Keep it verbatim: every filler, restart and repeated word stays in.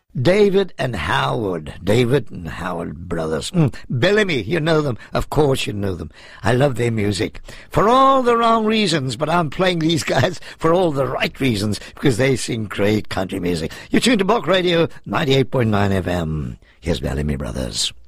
David and Howard. David and Howard brothers. Mm. Bellamy, you know them. Of course you know them. I love their music. For all the wrong reasons, but I'm playing these guys for all the right reasons, because they sing great country music. You're tuned to Bulk Radio, ninety-eight point nine F M. Here's Bellamy Brothers.